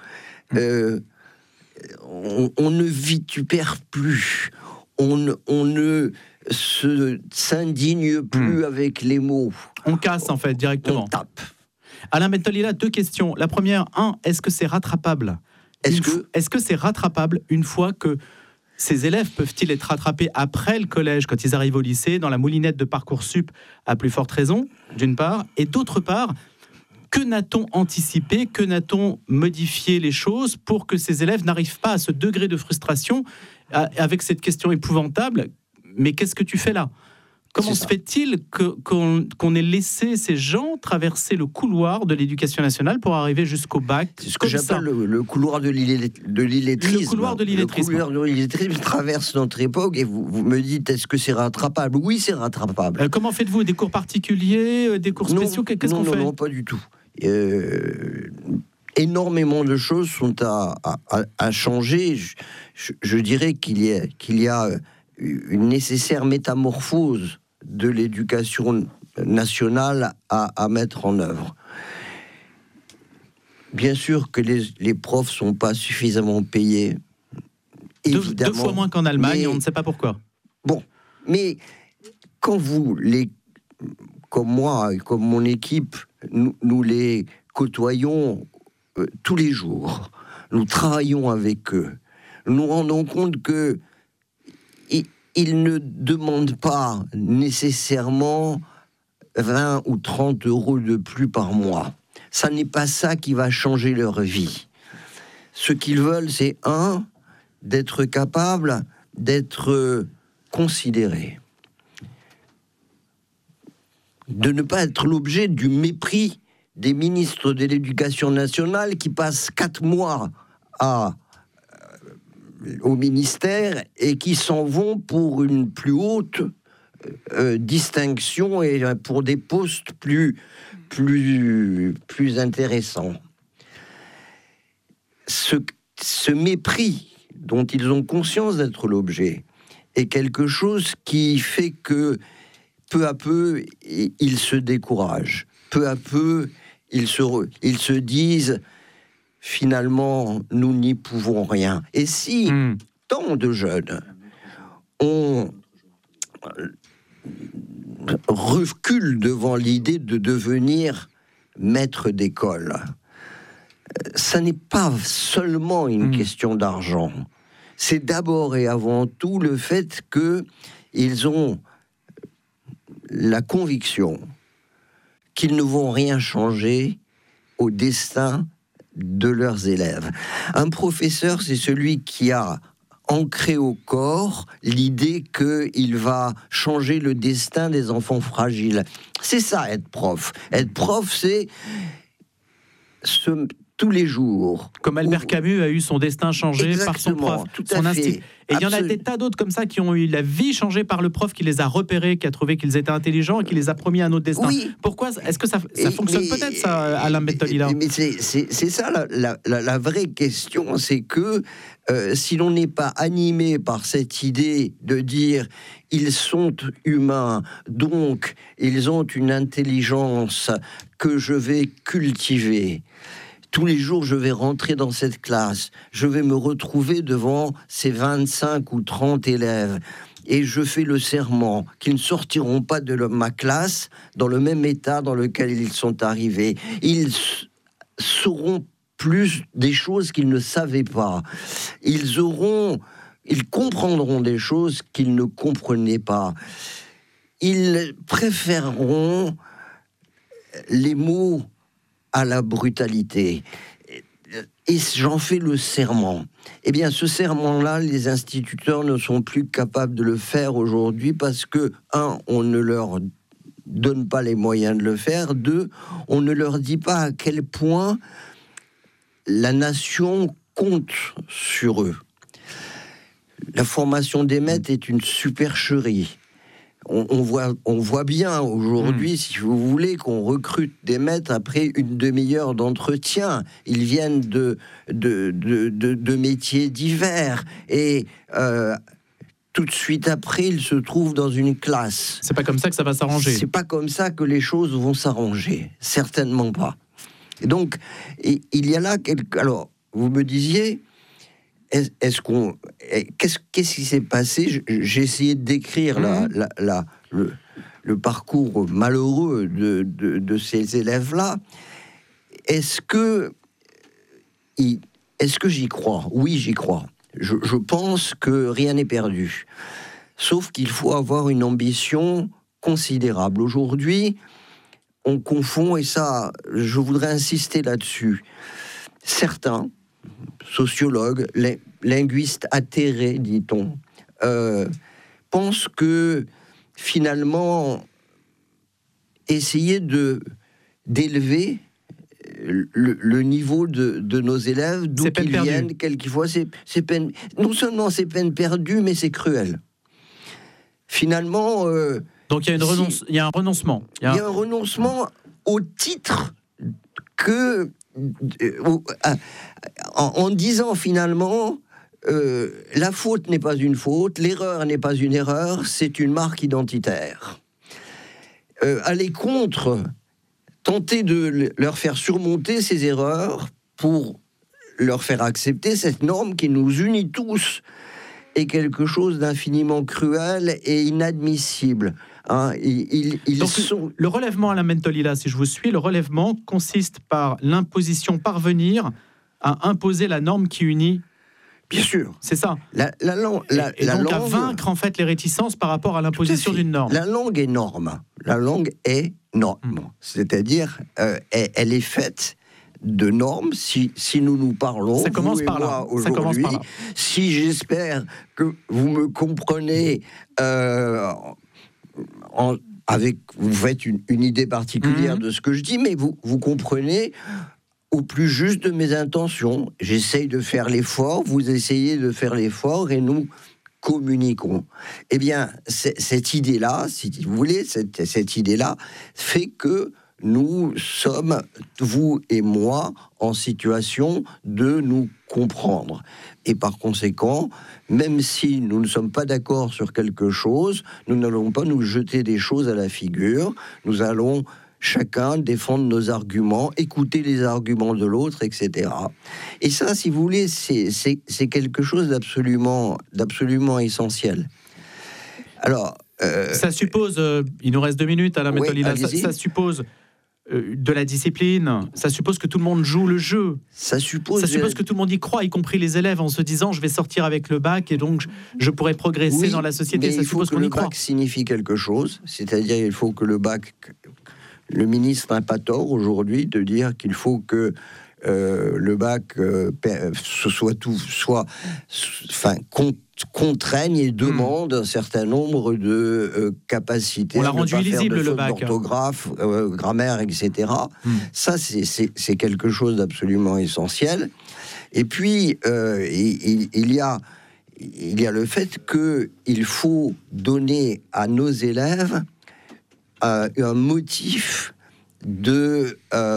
On ne vitupère plus, on ne s'indigne plus avec les mots. On casse en fait directement. On tape. Alain Bentolila, 2 questions. La première, est-ce que c'est rattrapable ? Est-ce que c'est rattrapable une fois que ces élèves peuvent-ils être rattrapés après le collège, quand ils arrivent au lycée, dans la moulinette de Parcoursup, à plus forte raison, d'une part, et d'autre part, que n'a-t-on anticipé, que n'a-t-on modifié les choses pour que ces élèves n'arrivent pas à ce degré de frustration avec cette question épouvantable, mais qu'est-ce que tu fais là ? Comment se fait-il qu'on ait laissé ces gens traverser le couloir de l'éducation nationale pour arriver jusqu'au bac ? C'est ce que j'appelle le couloir de l'illettrisme. Le couloir de l'illettrisme. Le couloir de l'illettrisme traverse notre époque et vous me dites, est-ce que c'est rattrapable ? Oui, c'est rattrapable. Comment faites-vous ? Des cours particuliers, des cours spéciaux ? Qu'est-ce qu'on fait ? Non, pas du tout. Énormément de choses sont à changer. Je dirais qu'il y a une nécessaire métamorphose de l'éducation nationale à mettre en œuvre. Bien sûr que les profs ne sont pas suffisamment payés. Deux fois moins qu'en Allemagne, on ne sait pas pourquoi. Bon, mais quand comme moi et comme mon équipe, nous les côtoyons tous les jours, nous travaillons avec eux, nous nous rendons compte que ils ne demandent pas nécessairement 20 ou 30 euros de plus par mois. Ça n'est pas ça qui va changer leur vie. Ce qu'ils veulent, c'est d'être capable d'être considérés. De ne pas être l'objet du mépris des ministres de l'Éducation nationale qui passent 4 mois au ministère et qui s'en vont pour une plus haute distinction et pour des postes plus intéressants. Ce mépris dont ils ont conscience d'être l'objet est quelque chose qui fait que peu à peu ils se découragent, peu à peu ils se disent finalement, nous n'y pouvons rien. Et si tant de jeunes reculent devant l'idée de devenir maître d'école, ça n'est pas seulement une question d'argent. C'est d'abord et avant tout le fait qu'ils ont la conviction qu'ils ne vont rien changer au destin de leurs élèves. Un professeur, c'est celui qui a ancré au corps l'idée qu'il va changer le destin des enfants fragiles. C'est ça, être prof. Être prof, c'est tous les jours. Comme Albert Camus a eu son destin changé par son prof, son instinct. Et il y en a des tas d'autres comme ça qui ont eu la vie changée par le prof qui les a repérés, qui a trouvé qu'ils étaient intelligents et qui les a promis un autre destin. Oui. Pourquoi ? Est-ce que ça fonctionne peut-être, ça, Alain Bentolila ? Mais c'est ça la vraie question, c'est que si l'on n'est pas animé par cette idée de dire ils sont humains, donc ils ont une intelligence que je vais cultiver. Tous les jours, je vais rentrer dans cette classe. Je vais me retrouver devant ces 25 ou 30 élèves. Et je fais le serment qu'ils ne sortiront pas de ma classe dans le même état dans lequel ils sont arrivés. Ils sauront plus des choses qu'ils ne savaient pas. Ils comprendront des choses qu'ils ne comprenaient pas. Ils préféreront les mots à la brutalité. Et j'en fais le serment. Eh bien, ce serment-là, les instituteurs ne sont plus capables de le faire aujourd'hui parce que, on ne leur donne pas les moyens de le faire. 2, on ne leur dit pas à quel point la nation compte sur eux. La formation des maîtres est une supercherie. on voit bien aujourd'hui, si vous voulez, qu'on recrute des maîtres après une demi-heure d'entretien. Ils viennent de métiers divers et tout de suite après, ils se trouvent dans une classe. C'est pas comme ça que ça va s'arranger. C'est pas comme ça que les choses vont s'arranger, certainement pas. Et donc, il y a là alors, vous me disiez. Qu'est-ce qui s'est passé? J'ai essayé de décrire le parcours malheureux de ces élèves-là. Est-ce que j'y crois? Oui, j'y crois. Je pense que rien n'est perdu. Sauf qu'il faut avoir une ambition considérable. Aujourd'hui, on confond, et ça, je voudrais insister là-dessus. Certains sociologues, linguistes atterrés, dit-on, pensent que finalement, essayer d'élever le niveau de nos élèves, d'où qu'ils viennent, quelquefois, c'est peine. Non seulement c'est peine perdue, mais c'est cruel. Finalement. Donc il y a un renoncement. Il y a un renoncement au titre que. En disant finalement, la faute n'est pas une faute, l'erreur n'est pas une erreur, c'est une marque identitaire. Aller contre, tenter de leur faire surmonter ces erreurs pour leur faire accepter cette norme qui nous unit tous est quelque chose d'infiniment cruel et inadmissible. Hein, Donc, le relèvement, Alain Bentolila, si je vous suis, le relèvement consiste par l'imposition, parvenir à imposer la norme qui unit. Bien sûr. C'est ça. Donc langue, à vaincre en fait les réticences par rapport à l'imposition d'une norme. La langue est norme. La langue est norme. C'est-à-dire, elle est faite de normes. Si nous nous parlons, ça commence par là. Aujourd'hui, si j'espère que vous me comprenez. Vous faites une idée particulière de ce que je dis, mais vous comprenez au plus juste de mes intentions. J'essaye de faire l'effort, vous essayez de faire l'effort, et nous communiquons. Eh bien, cette idée-là, si vous voulez, cette idée-là fait que nous sommes, vous et moi, en situation de nous comprendre. Et par conséquent, même si nous ne sommes pas d'accord sur quelque chose, nous n'allons pas nous jeter des choses à la figure. Nous allons chacun défendre nos arguments, écouter les arguments de l'autre, etc. Et ça, si vous voulez, c'est quelque chose d'absolument essentiel. Alors... ça suppose, il nous reste 2 minutes, Alain Bentolila, ça suppose... de la discipline, ça suppose que tout le monde joue le jeu. Ça suppose que tout le monde y croit, y compris les élèves, en se disant je vais sortir avec le bac et donc je pourrai progresser dans la société. Mais ça suppose qu'on y croit. Le bac signifie quelque chose, c'est-à-dire il faut que le bac, le ministre n'a pas tort aujourd'hui de dire qu'il faut que le bac contraigne et demande un certain nombre de capacités. On l'a rendu illisible, le bac. D'orthographe, grammaire, etc. Ça, c'est quelque chose d'absolument essentiel. Et puis, il y a le fait qu'il faut donner à nos élèves un motif de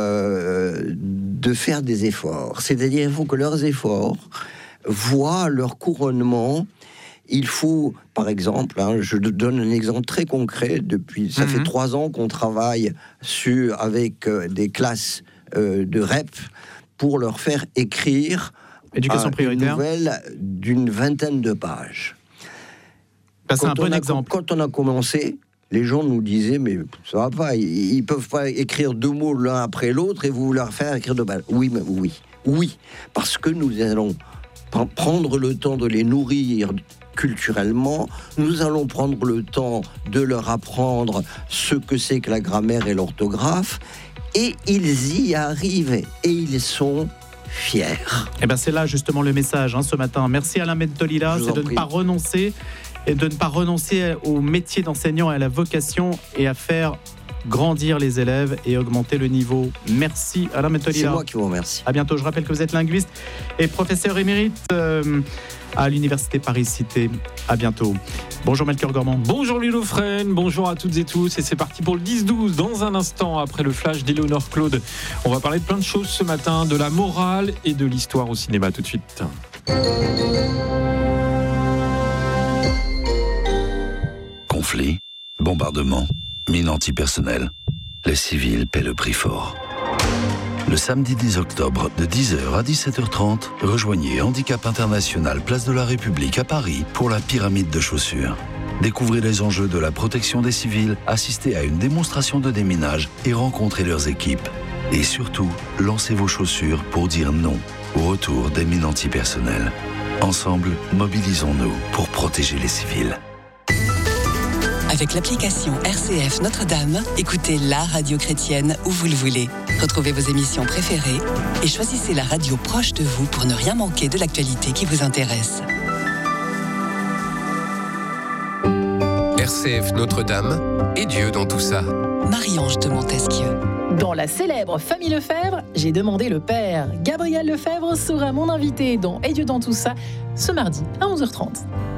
faire des efforts. C'est-à-dire, il faut que leurs efforts voient leur couronnement. Il faut, par exemple, je donne un exemple très concret, ça fait 3 ans qu'on travaille avec des classes de REP pour leur faire écrire une nouvelle d'une 20aine de pages. C'est un bon exemple. Quand on a commencé, les gens nous disaient, mais ça va pas, ils peuvent pas écrire 2 mots l'un après l'autre et vous leur faire écrire 2 pages. Oui, parce que nous allons prendre le temps de les nourrir culturellement, nous allons prendre le temps de leur apprendre ce que c'est que la grammaire et l'orthographe, et ils y arrivent, et ils sont fiers. Et ben c'est là justement le message ce matin. Merci Alain Bentolila, c'est de ne pas renoncer, et de ne pas renoncer au métier d'enseignant et à la vocation, et à faire grandir les élèves et augmenter le niveau. Merci Alain Metolila. C'est moi qui vous remercie. À bientôt. Je rappelle que vous êtes linguiste et professeur émérite à l'Université Paris-Cité. À bientôt. Bonjour Melchior Gormand. Bonjour Louis Dauphren, bonjour à toutes et tous. Et c'est parti pour le 10-12. Dans un instant, après le flash d'Éléonore Claude, on va parler de plein de choses ce matin, de la morale et de l'histoire au cinéma. Tout de suite. Conflit, bombardement, mine antipersonnelle. Les civils paient le prix fort. Le samedi 10 octobre, de 10h à 17h30, rejoignez Handicap International, place de la République à Paris pour la pyramide de chaussures. Découvrez les enjeux de la protection des civils, assistez à une démonstration de déminage et rencontrez leurs équipes. Et surtout, lancez vos chaussures pour dire non au retour des mines antipersonnelles. Ensemble, mobilisons-nous pour protéger les civils. Avec l'application RCF Notre-Dame, écoutez la radio chrétienne où vous le voulez. Retrouvez vos émissions préférées et choisissez la radio proche de vous pour ne rien manquer de l'actualité qui vous intéresse. RCF Notre-Dame et Dieu dans tout ça. Marie-Ange de Montesquieu. Dans la célèbre famille Lefebvre, j'ai demandé le père. Gabriel Lefebvre sera mon invité dans Et Dieu dans tout ça, ce mardi à 11h30.